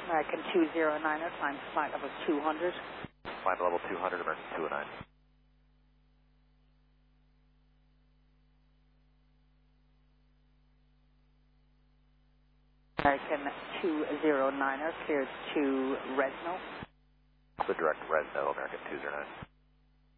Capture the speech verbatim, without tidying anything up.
American two zero niner, climb flight level two hundred. Climb level two hundred, American two oh nine. American two zero niner, cleared to Resno. The direct Resno, American two zero nine.